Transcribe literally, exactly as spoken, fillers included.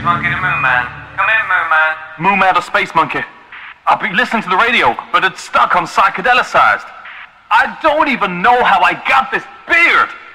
Monkey to Moo Man. Come in, Moo Man. Moo Man to Space Monkey. I've been listening to the radio, but it's stuck on psychedelicized. I don't even know how I got this beard.